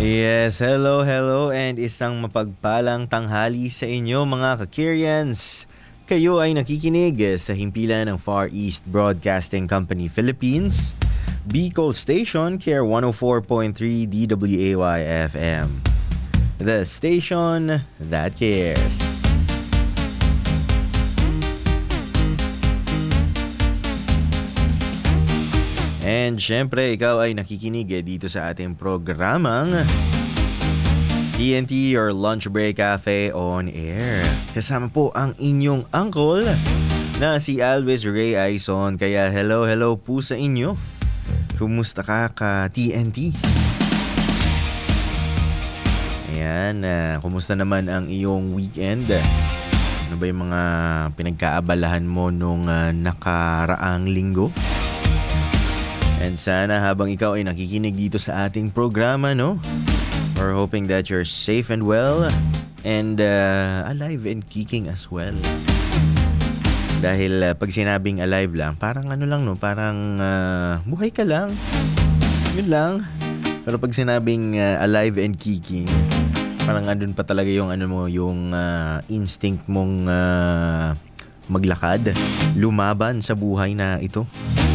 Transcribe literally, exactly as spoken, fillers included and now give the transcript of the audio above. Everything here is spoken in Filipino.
Yes, hello, hello, and isang mapagpalang tanghali sa inyo mga ka-Kyrians. Kayo ay nakikinig sa himpilan ng Far East Broadcasting Company Philippines, Bicol Station, Care one oh four point three D W A Y F M. The station that cares. And syempre, ikaw ay nakikinig eh, dito sa ating programang T N T, your lunch break cafe on air. Kasama po ang inyong uncle na si Alvis Ray Aison. Kaya hello, hello po sa inyo. Kumusta ka ka-T N T? Ayan, uh, kumusta naman ang iyong weekend? Ano ba yung mga pinagkaabalahan mo nung uh, nakaraang linggo? And sana habang ikaw ay nakikinig dito sa ating programa, no? We're hoping that you're safe and well and uh, alive and kicking as well. Dahil uh, pag sinabing alive lang, parang ano lang, no? Parang uh, buhay ka lang. Yun lang. Pero pag sinabing uh, alive and kicking, parang andun pa talaga yung ano mo, yung uh, instinct mong uh, maglakad, lumaban sa buhay na ito.